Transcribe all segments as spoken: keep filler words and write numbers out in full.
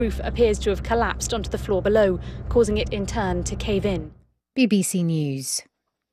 roof appears to have collapsed onto the floor below, causing it in turn to cave in. B B C News.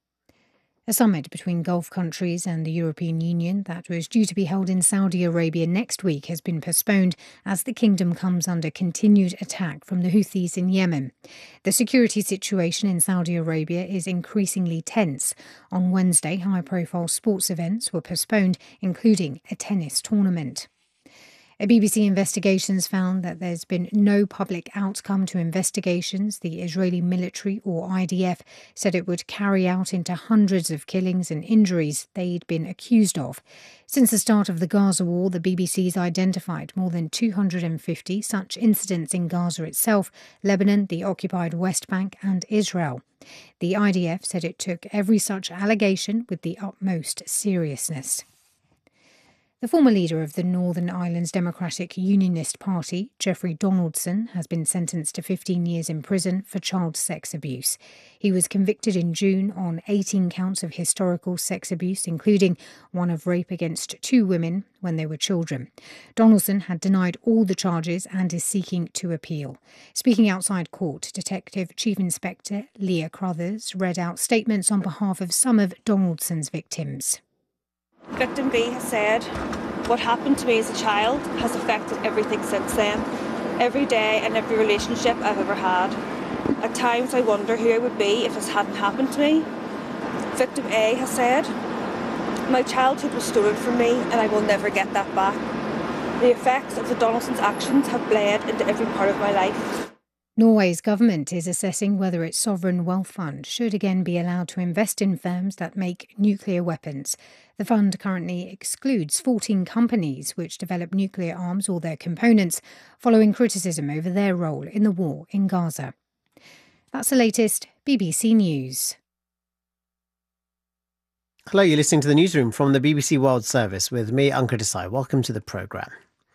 A summit between Gulf countries and the European Union that was due to be held in Saudi Arabia next week has been postponed as the kingdom comes under continued attack from the Houthis in Yemen. The security situation in Saudi Arabia is increasingly tense. On Wednesday, high-profile sports events were postponed, including a tennis tournament. A B B C investigations found that there's been no public outcome to investigations the Israeli military, or I D F, said it would carry out into hundreds of killings and injuries they'd been accused of. Since the start of the Gaza war, the B B C's identified more than two hundred fifty such incidents in Gaza itself, Lebanon, the occupied West Bank and Israel. The I D F said it took every such allegation with the utmost seriousness. The former leader of the Northern Ireland's Democratic Unionist Party, Jeffrey Donaldson, has been sentenced to fifteen years in prison for child sex abuse. He was convicted in June on eighteen counts of historical sex abuse, including one of rape against two women when they were children. Donaldson had denied all the charges and is seeking to appeal. Speaking outside court, Detective Chief Inspector Leah Crothers read out statements on behalf of some of Donaldson's victims. Victim B has said, "What happened to me as a child has affected everything since then. Every day and every relationship I've ever had. At times I wonder who I would be if this hadn't happened to me." Victim A has said, "My childhood was stolen from me and I will never get that back. The effects of the Donaldson's actions have bled into every part of my life." Norway's government is assessing whether its sovereign wealth fund should again be allowed to invest in firms that make nuclear weapons. The fund currently excludes fourteen companies which develop nuclear arms or their components, following criticism over their role in the war in Gaza. That's the latest B B C News. Hello, you're listening to the newsroom from the B B C World Service with me, Ankur Desai. Welcome to the programme.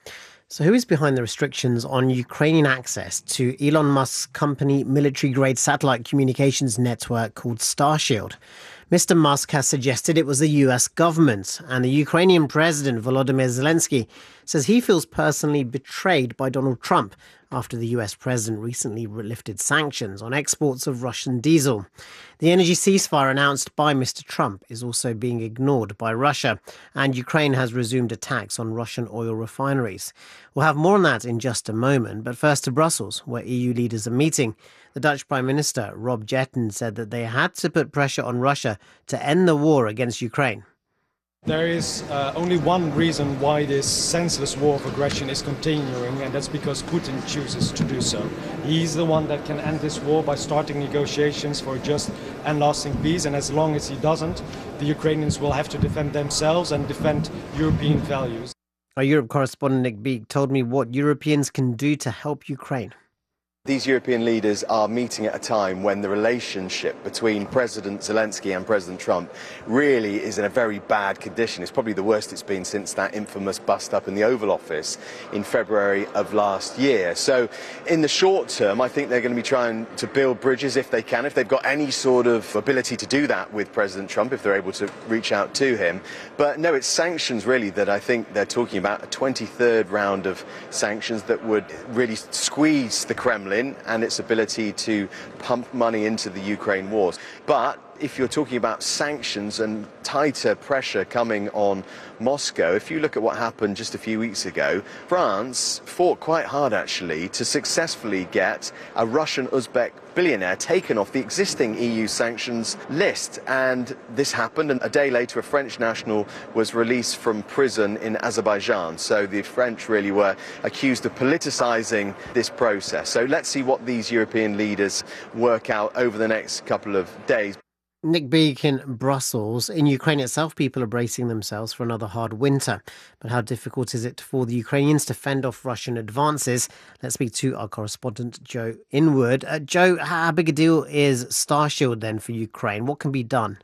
So who is behind the restrictions on Ukrainian access to Elon Musk's company military-grade satellite communications network called Starshield? Mister Musk has suggested it was the U S government, and the Ukrainian President Volodymyr Zelensky says he feels personally betrayed by Donald Trump after the U S president recently lifted sanctions on exports of Russian diesel. The energy ceasefire announced by Mister Trump is also being ignored by Russia, and Ukraine has resumed attacks on Russian oil refineries. We'll have more on that in just a moment, but first to Brussels, where E U leaders are meeting. The Dutch Prime Minister, Rob Jetten, said that they had to put pressure on Russia to end the war against Ukraine. There is uh, only one reason why this senseless war of aggression is continuing, and that's because Putin chooses to do so. He's the one that can end this war by starting negotiations for a just and lasting peace, and as long as he doesn't, the Ukrainians will have to defend themselves and defend European values. Our Europe correspondent Nick Beek told me what Europeans can do to help Ukraine. These European leaders are meeting at a time when the relationship between President Zelensky and President Trump really is in a very bad condition. It's probably the worst it's been since that infamous bust-up in the Oval Office in February of last year. So in the short term, I think they're going to be trying to build bridges if they can, if they've got any sort of ability to do that with President Trump, if they're able to reach out to him. But no, it's sanctions really that I think they're talking about, a twenty-third round of sanctions that would really squeeze the Kremlin and its ability to pump money into the Ukraine wars. But if you're talking about sanctions and tighter pressure coming on Moscow, if you look at what happened just a few weeks ago, France fought quite hard actually to successfully get a Russian Uzbek billionaire taken off the existing E U sanctions list. And this happened, and a day later a French national was released from prison in Azerbaijan. So the French really were accused of politicizing this process. So let's see what these European leaders work out over the next couple of days. Nick Beek in Brussels. In Ukraine itself, people are bracing themselves for another hard winter. But how difficult is it for the Ukrainians to fend off Russian advances? Let's speak to our correspondent, Joe Inwood. Uh, Joe, how big a deal is Starshield then for Ukraine? What can be done?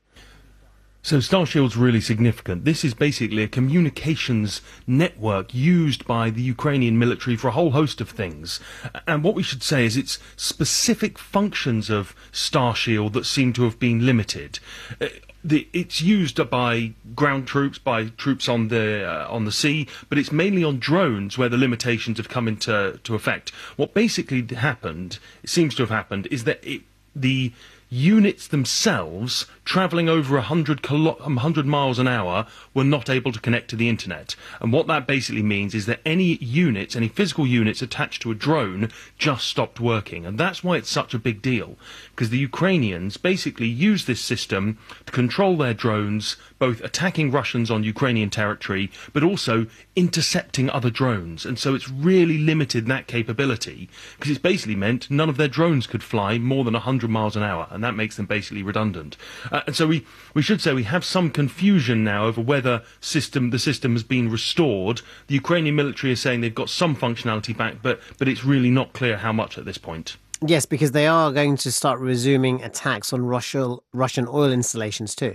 So Starshield's really significant. This is basically a communications network used by the Ukrainian military for a whole host of things. And what we should say is it's specific functions of Starshield that seem to have been limited. The, it's used by ground troops, by troops on the uh, on the sea, but it's mainly on drones where the limitations have come into to effect. What basically happened, it seems to have happened, is that it, the units themselves, travelling over one hundred, kilo- one hundred miles an hour, were not able to connect to the internet. And what that basically means is that any units, any physical units attached to a drone just stopped working. And that's why it's such a big deal, because the Ukrainians basically use this system to control their drones, both attacking Russians on Ukrainian territory, but also intercepting other drones. And so it's really limited that capability, because it's basically meant none of their drones could fly more than one hundred miles an hour. And that makes them basically redundant. Uh, and so we, we should say we have some confusion now over whether system the system has been restored. The Ukrainian military is saying they've got some functionality back, but, but it's really not clear how much at this point. Yes, because they are going to start resuming attacks on Russia, Russian oil installations too.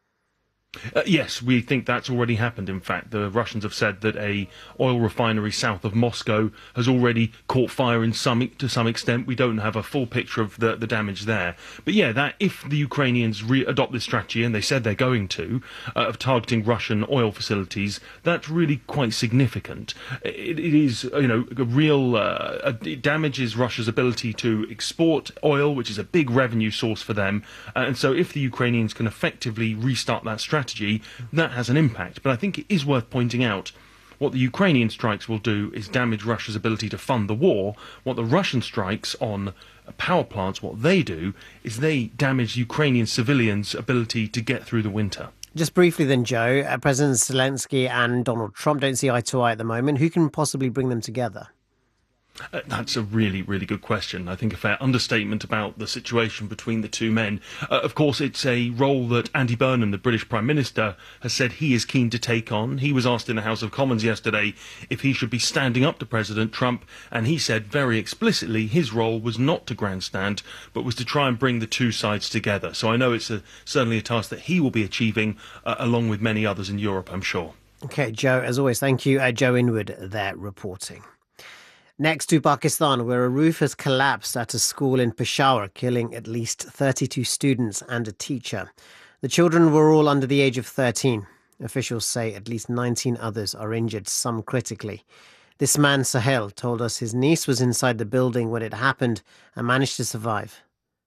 Uh, yes, we think that's already happened. In fact, the Russians have said that a oil refinery south of Moscow has already caught fire in some to some extent. We don't have a full picture of the, the damage there. But yeah, that if the Ukrainians re- adopt this strategy, and they said they're going to, uh, of targeting Russian oil facilities, that's really quite significant. It, it is, you know, a real, uh, it damages Russia's ability to export oil, which is a big revenue source for them. Uh, and so if the Ukrainians can effectively restart that strategy, strategy, that has an impact. But I think it is worth pointing out what the Ukrainian strikes will do is damage Russia's ability to fund the war. What the Russian strikes on power plants, what they do is they damage Ukrainian civilians' ability to get through the winter. Just briefly then, Joe, uh, President Zelensky and Donald Trump don't see eye to eye at the moment. Who can possibly bring them together? Uh, that's a really, really good question. I think a fair understatement about the situation between the two men. Uh, of course, it's a role that Andy Burnham, the British Prime Minister, has said he is keen to take on. He was asked in the House of Commons yesterday if he should be standing up to President Trump, and he said very explicitly his role was not to grandstand, but was to try and bring the two sides together. So I know it's a, certainly a task that he will be achieving, uh, along with many others in Europe, I'm sure. OK, Joe, as always, thank you. Uh, Joe Inwood there reporting. Next to Pakistan, where a roof has collapsed at a school in Peshawar, killing at least thirty-two students and a teacher. The children were all under the age of thirteen. Officials say at least nineteen others are injured, some critically. This man, Sahel, told us his niece was inside the building when it happened and managed to survive.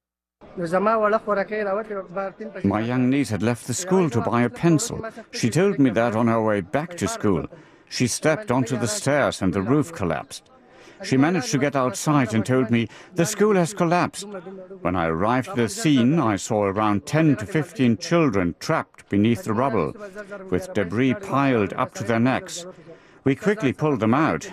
My young niece had left the school to buy a pencil. She told me that on her way back to school. She stepped onto the stairs and the roof collapsed. She managed to get outside and told me the school has collapsed. When I arrived at the scene, I saw around ten to fifteen children trapped beneath the rubble, with debris piled up to their necks. We quickly pulled them out.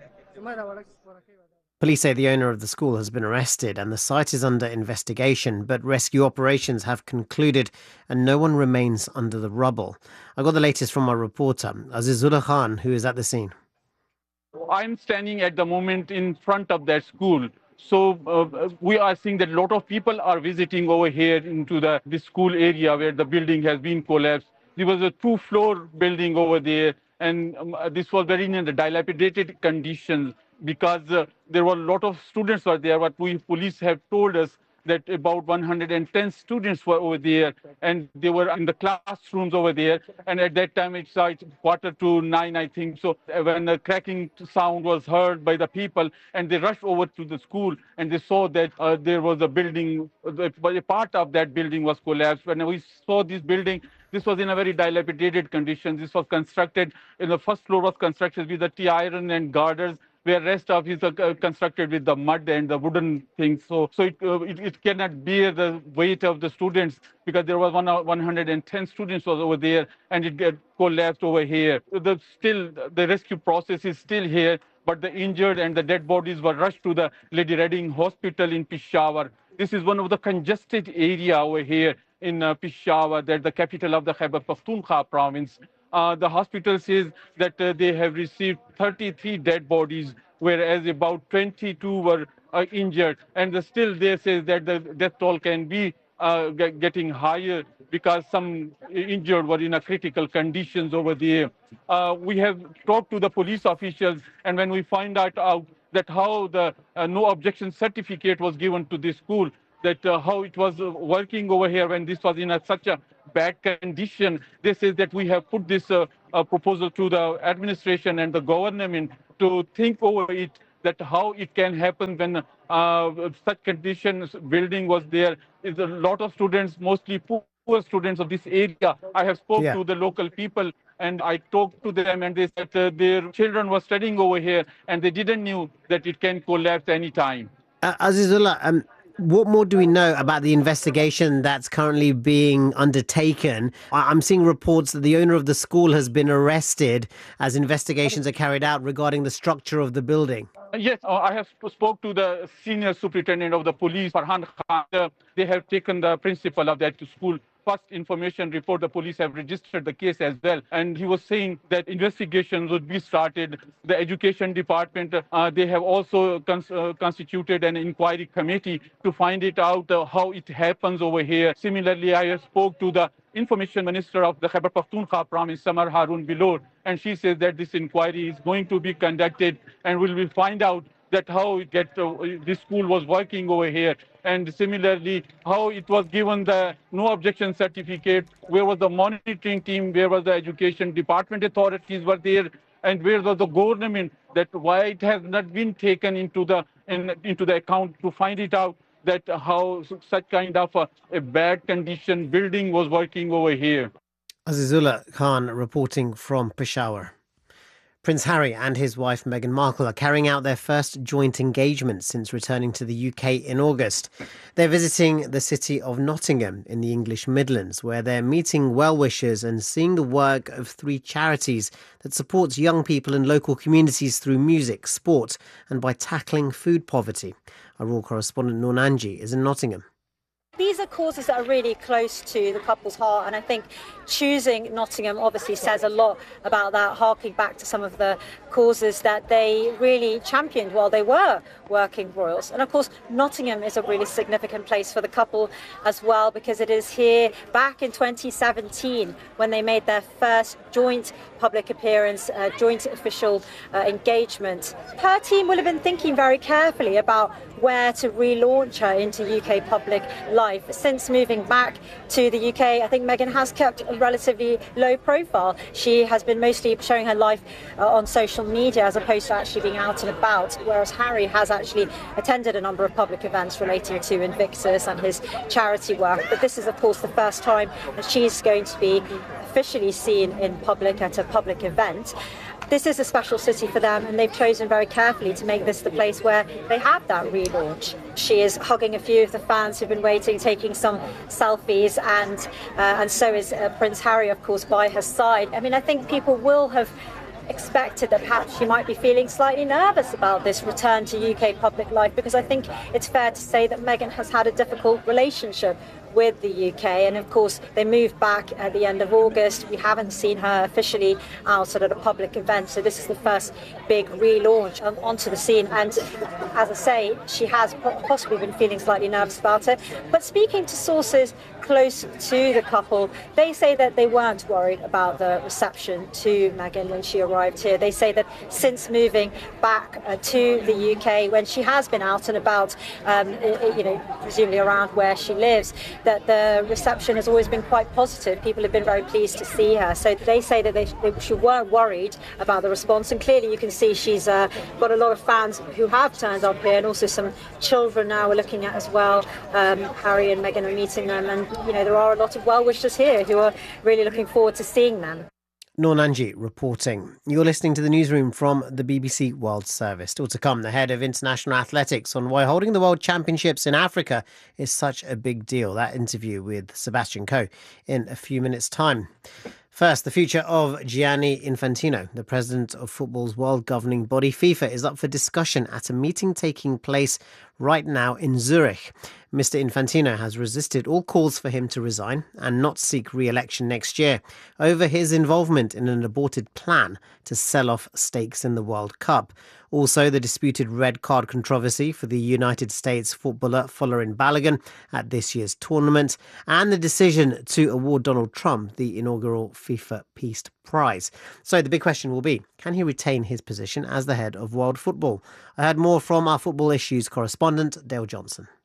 Police say the owner of the school has been arrested and the site is under investigation, but rescue operations have concluded and no one remains under the rubble. I got the latest from our reporter, Azizullah Khan, who is at the scene. I'm standing at the moment in front of that school. So uh, we are seeing that a lot of people are visiting over here into the this school area where the building has been collapsed. There was a two-floor building over there, and um, this was very in the dilapidated conditions because uh, there were a lot of students were there. What we police have told us that about one hundred ten students were over there, and they were in the classrooms over there. And at that time, it's like quarter to nine, I think. So when the cracking sound was heard by the people, and they rushed over to the school, and they saw that uh, there was a building, a part of that building was collapsed. When we saw this building, this was in a very dilapidated condition. This was constructed, in the first floor was constructed with the T-iron and girders, where rest of is uh, constructed with the mud and the wooden things. So, so it, uh, it, it cannot bear the weight of the students because there was one, uh, one hundred ten students was over there and it get collapsed over here. The, still, the rescue process is still here, but the injured and the dead bodies were rushed to the Lady Reading Hospital in Peshawar. This is one of the congested area over here in uh, Peshawar, that's the capital of the Khyber Pakhtunkhwa province. Uh, the hospital says that uh, they have received thirty-three dead bodies, whereas about twenty-two were uh, injured. And the still they say that the death toll can be uh, g- getting higher because some injured were in a critical conditions over there. Uh, we have talked to the police officials, and when we find out, out that how the uh, no objection certificate was given to this school, that uh, how it was uh, working over here when this was in a, such a bad condition. They say that we have put this uh, uh, proposal to the administration and the government to think over it, that how it can happen when uh, such conditions building was there. Is a lot of students, mostly poor students of this area. I have spoke Yeah. to the local people and I talked to them, and they said uh, their children were studying over here and they didn't knew that it can collapse anytime. Uh, Azizullah, um, what more do we know about the investigation that's currently being undertaken? I- I'm seeing reports that the owner of the school has been arrested as investigations are carried out regarding the structure of the building. Yes, uh, I have sp- spoke to the senior superintendent of the police, Farhan Khan. Uh, They have taken the principal of that school. First information report, the police have registered the case as well. And he was saying that investigations would be started. The education department, uh, they have also cons- uh, constituted an inquiry committee to find it out uh, how it happens over here. Similarly, I have spoke to the information minister of the Khyber Pakhtunkhwa province, Samar Harun Bilor, and she says that this inquiry is going to be conducted and we will find out that how it get uh, this school was working over here, and similarly how it was given the no objection certificate, where was the monitoring team, where was the education department authorities were there, and where was the government, that why it has not been taken into the in, into the account to find it out that how such kind of a, a bad condition building was working over here. Azizullah Khan reporting from Peshawar. Prince Harry and his wife Meghan Markle are carrying out their first joint engagement since returning to the U K in August. They're visiting the city of Nottingham in the English Midlands, where they're meeting well-wishers and seeing the work of three charities that supports young people in local communities through music, sport and by tackling food poverty. Our Royal correspondent Noor Nanji is in Nottingham. These are causes that are really close to the couple's heart, and I think choosing Nottingham obviously says a lot about that, harking back to some of the causes that they really championed while they were working royals. And of course, Nottingham is a really significant place for the couple as well, because it is here back in twenty seventeen when they made their first joint public appearance, uh, joint official uh, engagement. Her team will have been thinking very carefully about where to relaunch her into U K public life. Since moving back to the U K, I think Meghan has kept a relatively low profile. She has been mostly showing her life uh, on social media as opposed to actually being out and about, whereas Harry has actually attended a number of public events relating to Invictus and his charity work. But this is, of course, the first time that she's going to be officially seen in public at a public event. This is a special city for them, and they've chosen very carefully to make this the place where they have that relaunch. She is hugging a few of the fans who've been waiting, taking some selfies, and uh, and so is uh, Prince Harry, of course, by her side. I mean, I think people will have expected that perhaps she might be feeling slightly nervous about this return to U K public life, because I think it's fair to say that Meghan has had a difficult relationship with the U K, and of course they moved back at the end of August. We haven't seen her officially out at a public event, so this is the first big relaunch on, onto the scene, and as I say, she has possibly been feeling slightly nervous about it. But speaking to sources close to the couple, they say that they weren't worried about the reception to Meghan when she arrived here. They say that since moving back uh, to the U K, when she has been out and about, um, you know, presumably around where she lives, that the reception has always been quite positive. People have been very pleased to see her. So they say that they, they she weren't worried about the response. And clearly you can see she's uh, got a lot of fans who have turned up here, and also some children now we're looking at as well. Um, Harry and Meghan are meeting them, and you know there are a lot of well-wishers here who are really looking forward to seeing them. Noor Nanji reporting. You're listening to the newsroom from the B B C World Service. Still to come, the head of international athletics on why holding the World Championships in Africa is such a big deal. That interview with Sebastian Coe in a few minutes' time. First, the future of Gianni Infantino, the president of football's world governing body FIFA, is up for discussion at a meeting taking place right now in Zurich. Mister Infantino has resisted all calls for him to resign and not seek re-election next year over his involvement in an aborted plan to sell off stakes in the World Cup. Also, the disputed red card controversy for the United States footballer Folarin Balogun at this year's tournament, and the decision to award Donald Trump the inaugural FIFA Peace Prize. So the big question will be, can he retain his position as the head of world football? I heard more from our football issues correspondent, Dale Johnson.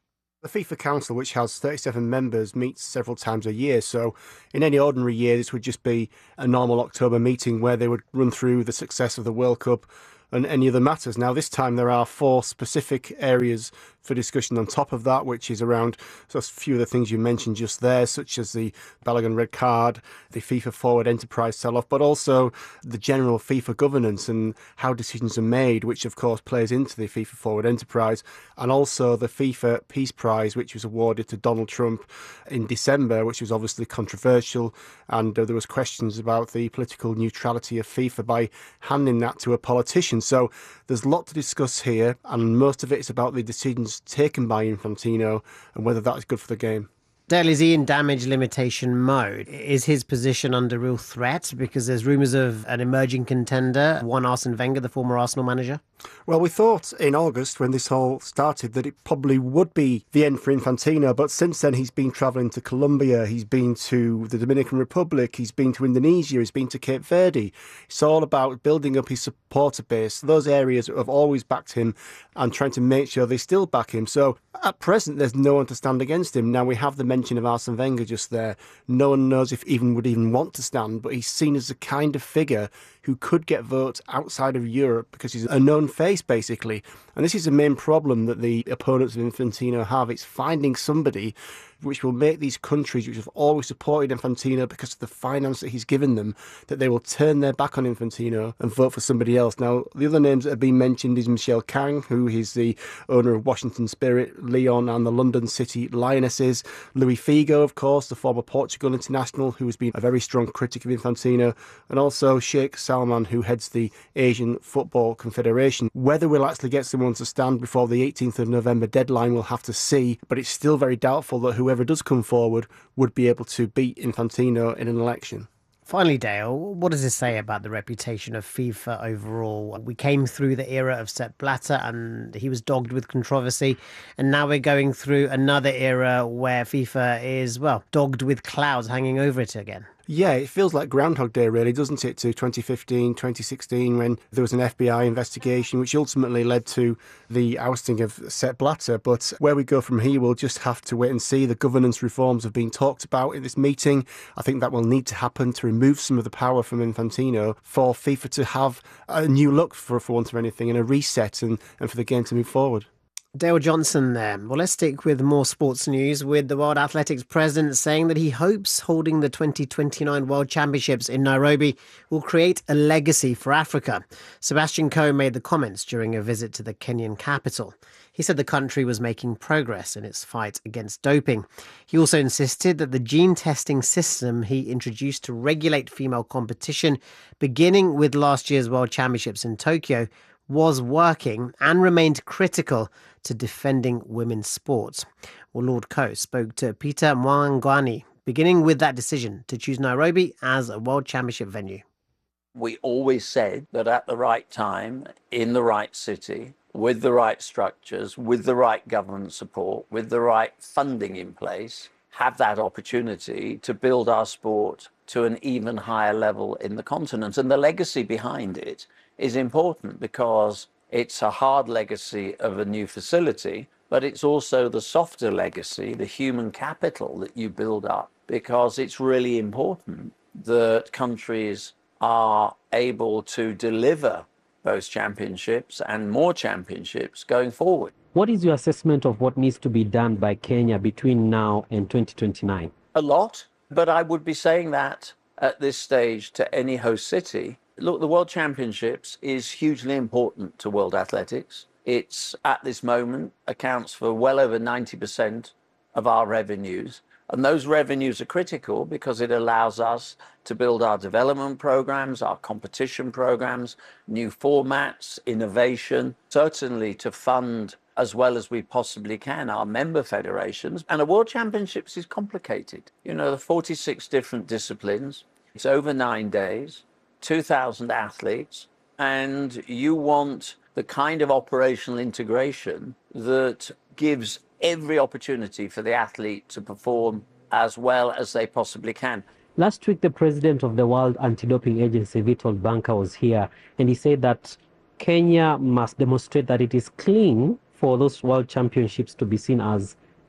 The FIFA Council, which has thirty-seven members, meets several times a year. So in any ordinary year, this would just be a normal October meeting where they would run through the success of the World Cup and any other matters. Now, this time there are four specific areas for discussion on top of that, which is around so a few of the things you mentioned just there, such as the Balogun red card, the FIFA forward enterprise sell-off, but also the general FIFA governance and how decisions are made, which of course plays into the FIFA forward enterprise, and also the FIFA Peace Prize, which was awarded to Donald Trump in December, which was obviously controversial, and uh, there was questions about the political neutrality of FIFA by handing that to a politician. So there's a lot to discuss here, and most of it is about the decisions taken by Infantino and whether that is good for the game. Dale, is he in damage limitation mode? Is his position under real threat? Because there's rumours of an emerging contender, one Arsene Wenger, the former Arsenal manager. Well, we thought in August, when this all started, that it probably would be the end for Infantino. But since then, he's been travelling to Colombia, he's been to the Dominican Republic, he's been to Indonesia, he's been to Cape Verde. It's all about building up his supporter base. Those areas have always backed him and trying to make sure they still back him. So at present, there's no one to stand against him. Now, we have the mention of Arsene Wenger just there. No one knows if even would even want to stand, but he's seen as the kind of figure who could get votes outside of Europe because he's a known face, basically. And this is the main problem that the opponents of Infantino have. It's finding somebody which will make these countries, which have always supported Infantino because of the finance that he's given them, that they will turn their back on Infantino and vote for somebody else. Now, the other names that have been mentioned is Michel Kang, who is the owner of Washington Spirit, Lyon and the London City Lionesses. Luis Figo, of course, the former Portugal international, who has been a very strong critic of Infantino. And also Sheikh Salman, who heads the Asian Football Confederation. Whether we'll actually get someone to stand before the eighteenth of November deadline, we'll have to see. But it's still very doubtful that whoever Whoever does come forward would be able to beat Infantino in an election. Finally, Dale, what does this say about the reputation of FIFA overall? We came through the era of Sepp Blatter and he was dogged with controversy, and now we're going through another era where FIFA is, well, dogged with clouds hanging over it again. Yeah, it feels like Groundhog Day, really, doesn't it, to twenty fifteen, twenty sixteen, when there was an F B I investigation, which ultimately led to the ousting of Sepp Blatter. But where we go from here, we'll just have to wait and see. The governance reforms have been talked about in this meeting. I think that will need to happen to remove some of the power from Infantino for FIFA to have a new look, for, for want of anything, and a reset, and, and for the game to move forward. Dale Johnson there. Well, let's stick with more sports news, with the World Athletics president saying that he hopes holding the twenty twenty-nine World Championships in Nairobi will create a legacy for Africa. Sebastian Coe made the comments during a visit to the Kenyan capital. He said the country was making progress in its fight against doping. He also insisted that the gene testing system he introduced to regulate female competition, beginning with last year's World Championships in Tokyo, was working and remained critical to defending women's sports. Well, Lord Coe spoke to Peter Mwangwani, beginning with that decision to choose Nairobi as a World Championship venue. We always said that at the right time, in the right city, with the right structures, with the right government support, with the right funding in place, have that opportunity to build our sport to an even higher level in the continent. And the legacy behind it is important because it's a hard legacy of a new facility, but it's also the softer legacy, the human capital that you build up, because it's really important that countries are able to deliver those championships and more championships going forward. What is your assessment of what needs to be done by Kenya between now and twenty twenty-nine? A lot, but I would be saying that at this stage to any host city. Look, the World Championships is hugely important to world athletics. It's, at this moment, accounts for well over ninety percent of our revenues. And those revenues are critical because it allows us to build our development programs, our competition programs, new formats, innovation, certainly to fund as well as we possibly can our member federations. And a World Championships is complicated. You know, the forty-six different disciplines, it's over nine days, two thousand athletes, and you want the kind of operational integration that gives every opportunity for the athlete to perform as well as they possibly can. Last week, the president of the World Anti-Doping Agency, Vitold Banka, was here, and he said that Kenya must demonstrate that it is clean for those World Championships to be seen as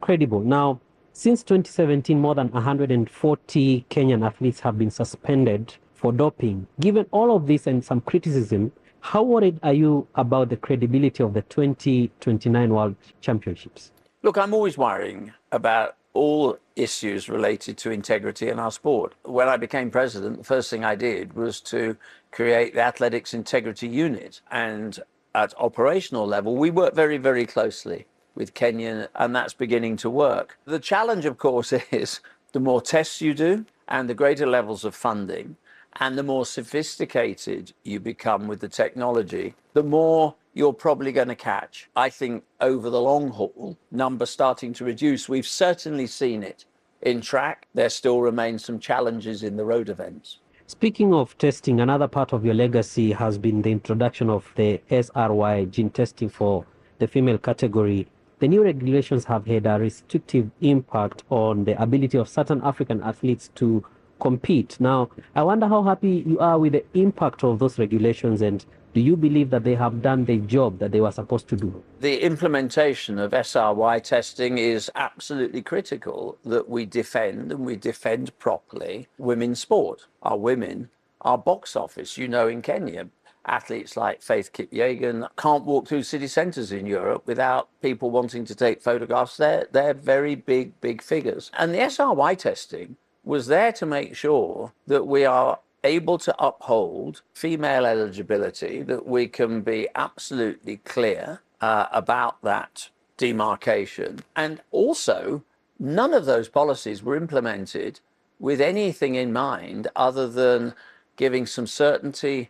credible. Now, since twenty seventeen, more than one hundred forty Kenyan athletes have been suspended for doping. Given all of this and some criticism, how worried are you about the credibility of the twenty twenty-nine World Championships? Look, I'm always worrying about all issues related to integrity in our sport. When I became president, the first thing I did was to create the Athletics Integrity Unit. And at operational level, we work very, very closely with Kenya, and that's beginning to work. The challenge, of course, is the more tests you do and the greater levels of funding and the more sophisticated you become with the technology, the more you're probably going to catch. I think over the long haul, numbers starting to reduce. We've certainly seen it in track. There still remain some challenges in the road events. Speaking of testing, another part of your legacy has been the introduction of the S R Y gene testing for the female category. The new regulations have had a restrictive impact on the ability of certain African athletes to compete. Now, I wonder how happy you are with the impact of those regulations, and do you believe that they have done the job that they were supposed to do? The implementation of S R Y testing is absolutely critical, that we defend and we defend properly women's sport. Our women, our box office, you know, in Kenya, athletes like Faith Kipyegon can't walk through city centres in Europe without people wanting to take photographs. They're, they're very big, big figures. And the S R Y testing was there to make sure that we are able to uphold female eligibility, that we can be absolutely clear uh, about that demarcation. And also, none of those policies were implemented with anything in mind other than giving some certainty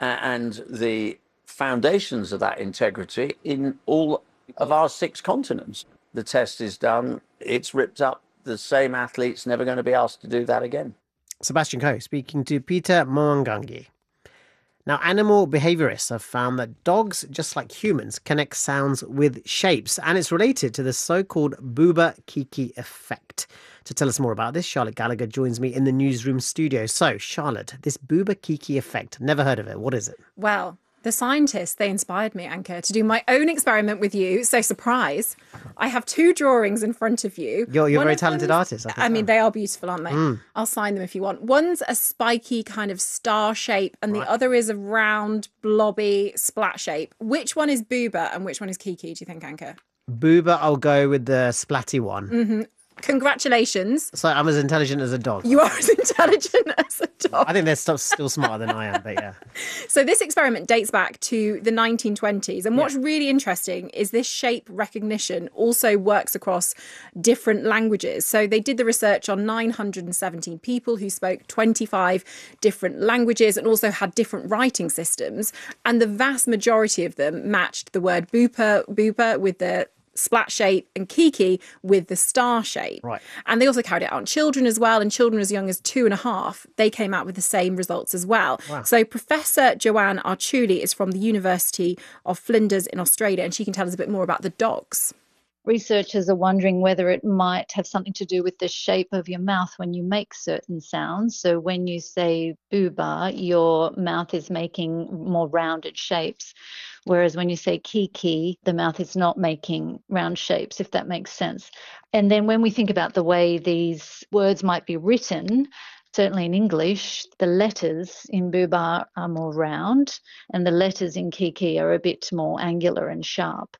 and the foundations of that integrity in all of our six continents. The test is done, it's ripped up, the same athlete's never going to be asked to do that again. Sebastian Coe speaking to Peter Mwangangi. Now, animal behaviorists have found that dogs, just like humans, connect sounds with shapes, and it's related to the so-called Buba-Kiki effect. To tell us more about this, Charlotte Gallagher joins me in the newsroom studio. So, Charlotte, this Buba-Kiki effect, never heard of it. What is it? Well, the scientists, they inspired me, Anka, to do my own experiment with you. So, surprise, I have two drawings in front of you. You're, you're a One very of talented them's- artist. I, can I mean, tell. they are beautiful, aren't they? Mm. I'll sign them if you want. One's a spiky kind of star shape, and the other is a round, blobby splat shape. Which one is Booba and which one is Kiki, do you think, Anka? Booba, I'll go with the splatty one. Mm-hmm. Congratulations. So I'm as intelligent as a dog. You are as intelligent as a dog. I think they're still, still smarter than I am, but yeah. So this experiment dates back to the nineteen twenties. And what's yeah. really interesting is this shape recognition also works across different languages. So they did the research on nine hundred seventeen people who spoke twenty-five different languages and also had different writing systems. And the vast majority of them matched the word boopa, boopa with the splat shape and Kiki with the star shape. Right. And they also carried it out on children as well. And children as young as two and a half, they came out with the same results as well. Wow. So Professor Joanne Archuli is from the University of Flinders in Australia, and she can tell us a bit more about the dogs. Researchers are wondering whether it might have something to do with the shape of your mouth when you make certain sounds. So when you say booba, your mouth is making more rounded shapes. Whereas when you say Kiki, the mouth is not making round shapes, if that makes sense. And then when we think about the way these words might be written, certainly in English, the letters in Booba are more round and the letters in Kiki are a bit more angular and sharp.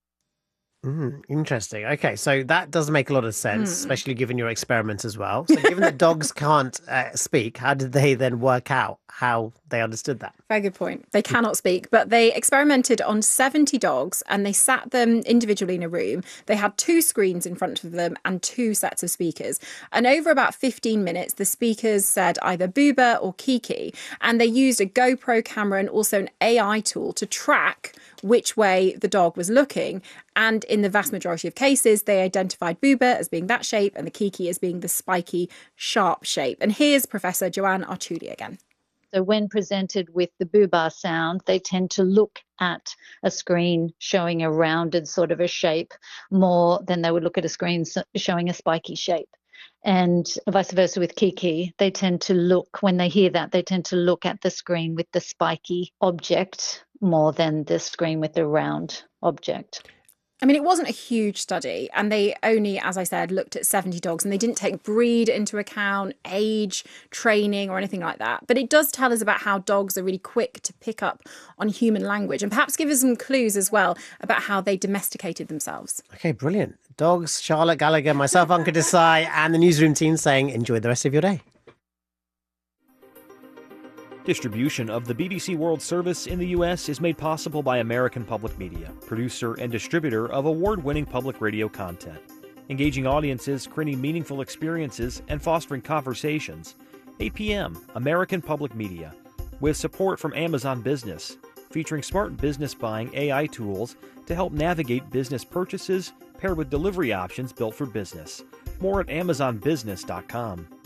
Mm, interesting. Okay, so that does make a lot of sense, mm. especially given your experiment as well. So given that dogs can't uh, speak, how did they then work out how they understood that? Very good point. They cannot speak, but they experimented on seventy dogs and they sat them individually in a room. They had two screens in front of them and two sets of speakers. And over about fifteen minutes, the speakers said either Booba or Kiki, and they used a GoPro camera and also an A I tool to track which way the dog was looking. And in the vast majority of cases, they identified Booba as being that shape and the Kiki as being the spiky, sharp shape. And here's Professor Joanne Archuli again. So when presented with the booba sound, they tend to look at a screen showing a rounded sort of a shape more than they would look at a screen showing a spiky shape. And vice versa with Kiki, they tend to look, when they hear that, they tend to look at the screen with the spiky object more than the screen with the round object. I mean, it wasn't a huge study, and they only, as I said, looked at seventy dogs, and they didn't take breed into account, age, training, or anything like that. But it does tell us about how dogs are really quick to pick up on human language, and perhaps give us some clues as well about how they domesticated themselves. Okay, brilliant. Dogs, Charlotte Gallagher, myself, Ankur Desai, and the newsroom team saying enjoy the rest of your day. Distribution of the B B C World Service in the U S is made possible by American Public Media, producer and distributor of award-winning public radio content. Engaging audiences, creating meaningful experiences, and fostering conversations. A P M, American Public Media, with support from Amazon Business, featuring smart business buying A I tools to help navigate business purchases, paired with delivery options built for business. More at amazon business dot com.